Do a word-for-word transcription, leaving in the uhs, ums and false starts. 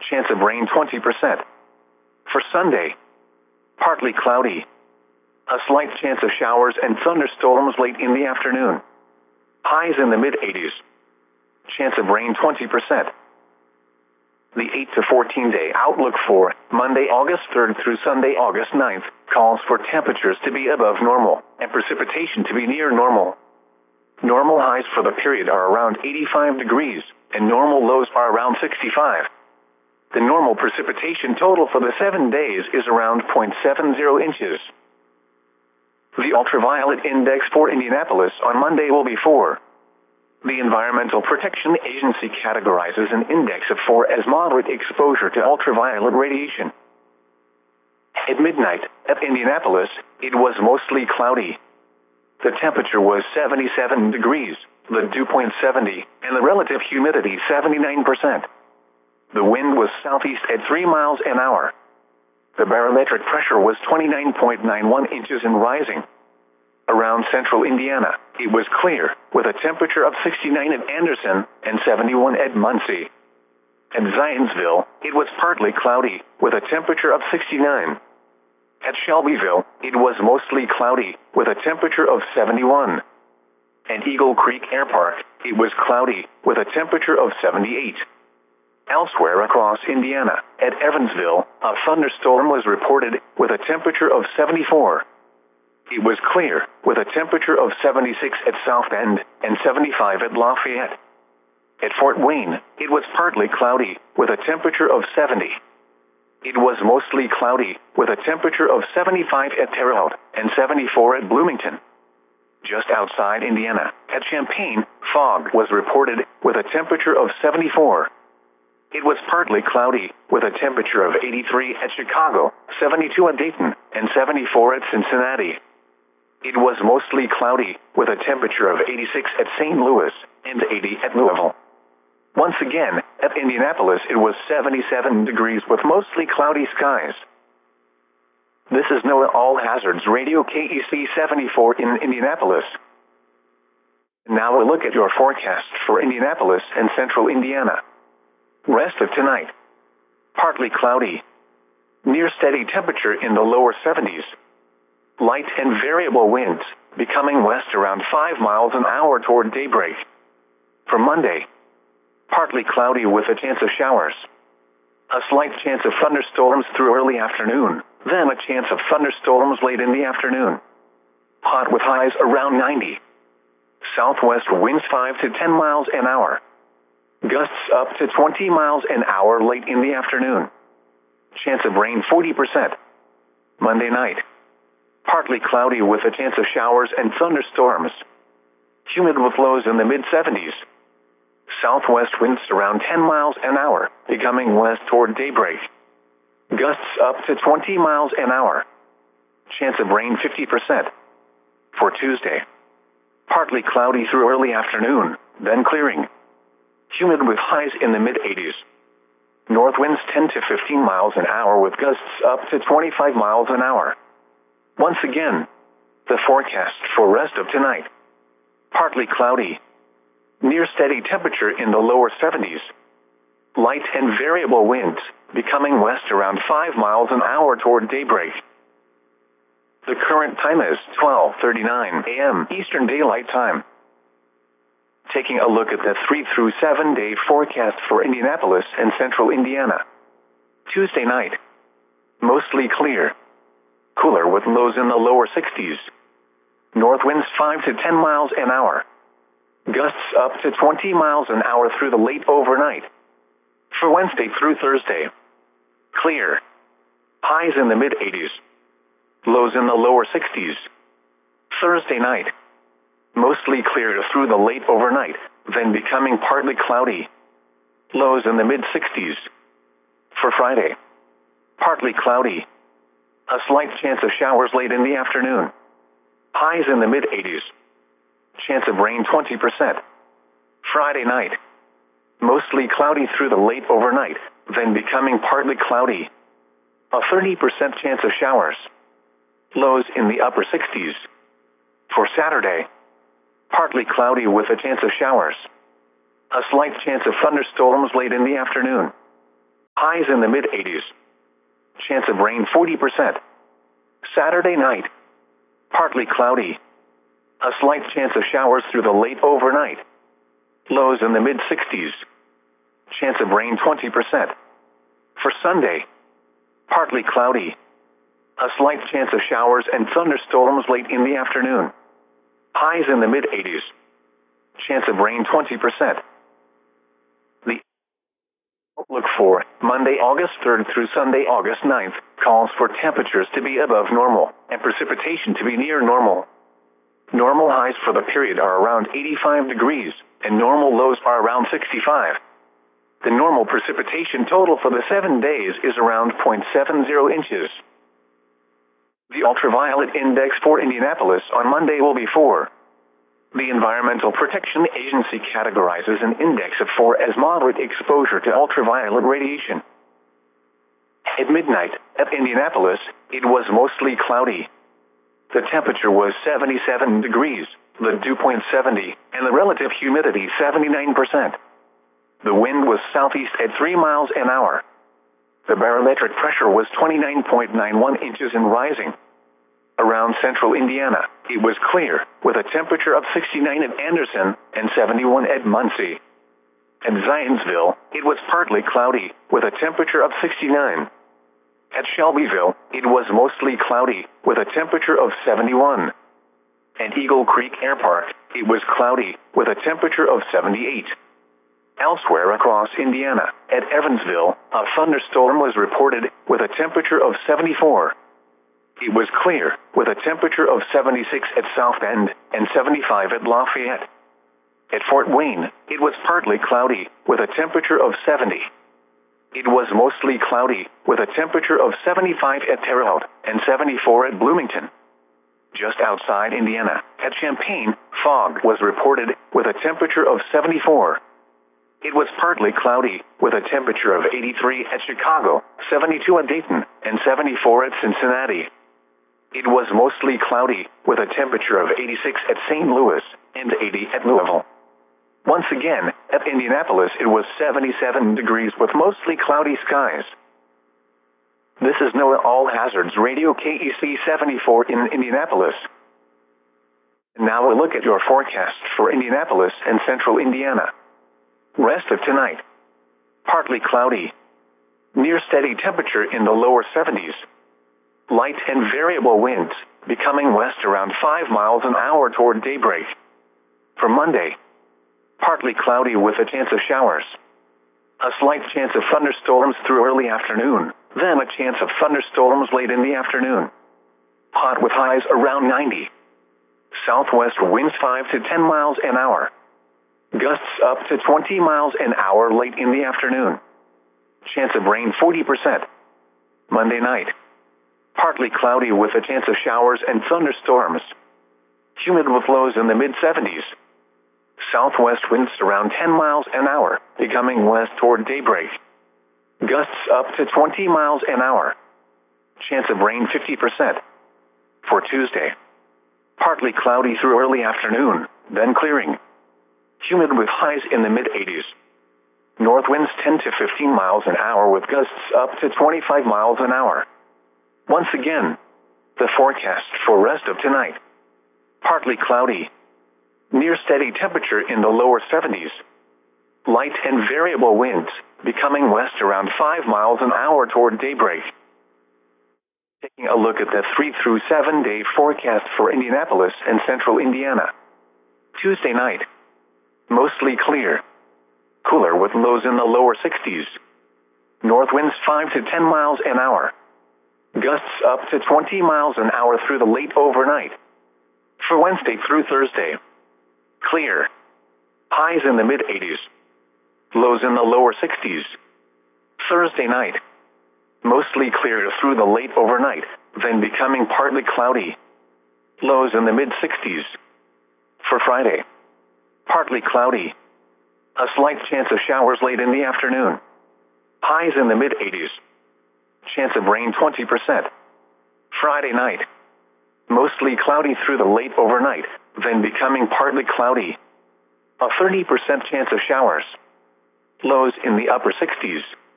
chance of rain twenty percent. For Sunday, partly cloudy. A slight chance of showers and thunderstorms late in the afternoon. Highs in the mid eighties. Chance of rain twenty percent. The eight to fourteen day outlook for Monday, August third through Sunday, August ninth, calls for temperatures to be above normal and precipitation to be near normal. Normal highs for the period are around eighty-five degrees, and normal lows are around sixty-five. The normal precipitation total for the seven days is around zero point seven zero inches. The ultraviolet index for Indianapolis on Monday will be four. The Environmental Protection Agency categorizes an index of four as moderate exposure to ultraviolet radiation. At midnight, at Indianapolis, it was mostly cloudy. The temperature was seventy-seven degrees, the dew point seventy, and the relative humidity seventy-nine percent. The wind was southeast at three miles an hour. The barometric pressure was twenty-nine point nine one inches and rising. Around central Indiana, it was clear, with a temperature of sixty-nine at Anderson and seventy-one at Muncie. At Zionsville, it was partly cloudy, with a temperature of sixty-nine. At Shelbyville, it was mostly cloudy, with a temperature of seventy-one. At Eagle Creek Air Park, it was cloudy, with a temperature of seventy-eight. Elsewhere across Indiana, at Evansville, a thunderstorm was reported, with a temperature of seventy-four. It was clear, with a temperature of seventy-six at South Bend and seventy-five at Lafayette. At Fort Wayne, it was partly cloudy, with a temperature of seventy. It was mostly cloudy, with a temperature of seventy-five at Terre Haute and seventy-four at Bloomington. Just outside Indiana, at Champaign, fog was reported, with a temperature of seventy-four. It was partly cloudy, with a temperature of eighty-three at Chicago, seventy-two at Dayton, and seventy-four at Cincinnati. It was mostly cloudy, with a temperature of eighty-six at Saint Louis and eighty at Louisville. Once again, at Indianapolis it was seventy-seven degrees with mostly cloudy skies. This is NOAA All Hazards Radio K E C seventy-four in Indianapolis. Now a look at your forecast for Indianapolis and central Indiana. Rest of tonight. Partly cloudy. Near steady temperature in the lower seventies. Light and variable winds, becoming west around five miles an hour toward daybreak. For Monday, partly cloudy with a chance of showers. A slight chance of thunderstorms through early afternoon, then a chance of thunderstorms late in the afternoon. Hot with highs around ninety. Southwest winds five to ten miles an hour. Gusts up to twenty miles an hour late in the afternoon. Chance of rain forty percent. Monday night. Partly cloudy with a chance of showers and thunderstorms. Humid with lows in the mid seventies. Southwest winds around ten miles an hour, becoming west toward daybreak. Gusts up to twenty miles an hour. Chance of rain fifty percent. For Tuesday. Partly cloudy through early afternoon, then clearing. Humid with highs in the mid eighties. North winds ten to fifteen miles an hour with gusts up to twenty-five miles an hour. Once again, the forecast for rest of tonight. Partly cloudy. Near steady temperature in the lower seventies. Light and variable winds, becoming west around five miles an hour toward daybreak. The current time is twelve thirty-nine a m Eastern Daylight Time. Taking a look at the three through seven day forecast for Indianapolis and central Indiana. Tuesday night. Mostly clear. Cooler with lows in the lower sixties. North winds five to ten miles an hour. Gusts up to twenty miles an hour through the late overnight. For Wednesday through Thursday. Clear. Highs in the mid eighties. Lows in the lower sixties. Thursday night. Mostly clear through the late overnight, then becoming partly cloudy. Lows in the mid sixties. For Friday. Partly cloudy. A slight chance of showers late in the afternoon. Highs in the mid eighties. Chance of rain twenty percent. Friday night. Mostly cloudy through the late overnight, then becoming partly cloudy. A thirty percent chance of showers. Lows in the upper sixties. For Saturday. Partly cloudy with a chance of showers. A slight chance of thunderstorms late in the afternoon. Highs in the mid eighties. Chance of rain forty percent. Saturday night. Partly cloudy. A slight chance of showers through the late overnight. Lows in the mid sixties. Chance of rain twenty percent. For Sunday. Partly cloudy. A slight chance of showers and thunderstorms late in the afternoon. Highs in the mid eighties. Chance of rain twenty percent. The outlook for Monday, August third through Sunday, August ninth, calls for temperatures to be above normal and precipitation to be near normal. Normal highs for the period are around eighty-five degrees, and normal lows are around sixty-five. The normal precipitation total for the seven days is around zero point seven zero inches. The ultraviolet index for Indianapolis on Monday will be four. The Environmental Protection Agency categorizes an index of four as moderate exposure to ultraviolet radiation. At midnight, at Indianapolis, it was mostly cloudy. The temperature was seventy-seven degrees, the dew point seventy, and the relative humidity seventy-nine percent. The wind was southeast at three miles an hour. The barometric pressure was twenty-nine point nine one inches and rising. Around central Indiana, it was clear, with a temperature of sixty-nine at Anderson and seventy-one at Muncie. At Zionsville, it was partly cloudy, with a temperature of sixty-nine. At Shelbyville, it was mostly cloudy, with a temperature of seventy-one. At Eagle Creek Air Park, it was cloudy, with a temperature of seventy-eight. Elsewhere across Indiana, at Evansville, a thunderstorm was reported, with a temperature of seventy-four. It was clear, with a temperature of seventy-six at South Bend and seventy-five at Lafayette. At Fort Wayne, it was partly cloudy, with a temperature of seventy. It was mostly cloudy, with a temperature of seventy-five at Terre Haute and seventy-four at Bloomington. Just outside Indiana, at Champaign, fog was reported, with a temperature of seventy-four. It was partly cloudy, with a temperature of eighty-three at Chicago, seventy-two at Dayton, and seventy-four at Cincinnati. It was mostly cloudy, with a temperature of eighty-six at Saint Louis and eighty at Louisville. Once again, at Indianapolis it was seventy-seven degrees with mostly cloudy skies. This is NOAA All Hazards Radio K E C seventy-four in Indianapolis. Now we'll look at your forecast for Indianapolis and central Indiana. Rest of tonight. Partly cloudy. Near steady temperature in the lower seventies. Light and variable winds, becoming west around five miles an hour toward daybreak. For Monday. Partly cloudy with a chance of showers. A slight chance of thunderstorms through early afternoon, then a chance of thunderstorms late in the afternoon. Hot with highs around ninety. Southwest winds five to ten miles an hour. Gusts up to twenty miles an hour late in the afternoon. Chance of rain forty percent. Monday night. Partly cloudy with a chance of showers and thunderstorms. Humid with lows in the mid seventies. Southwest winds around ten miles an hour, becoming west toward daybreak. Gusts up to twenty miles an hour. Chance of rain fifty percent. For Tuesday. Partly cloudy through early afternoon, then clearing. Humid with highs in the mid eighties. North winds ten to fifteen miles an hour with gusts up to twenty-five miles an hour. Once again, the forecast for rest of tonight. Partly cloudy. Near steady temperature in the lower seventies. Light and variable winds, becoming west around five miles an hour toward daybreak. Taking a look at the three through seven day forecast for Indianapolis and central Indiana. Tuesday night. Mostly clear. Cooler with lows in the lower sixties. North winds five to ten miles an hour. Gusts up to twenty miles an hour through the late overnight. For Wednesday through Thursday. Clear. Highs in the mid eighties. Lows in the lower sixties. Thursday night. Mostly clear through the late overnight, then becoming partly cloudy. Lows in the mid sixties. For Friday. Partly cloudy. A slight chance of showers late in the afternoon. Highs in the mid eighties. Chance of rain twenty percent. Friday night. Mostly cloudy through the late overnight, then becoming partly cloudy. A thirty percent chance of showers. Lows in the upper sixties.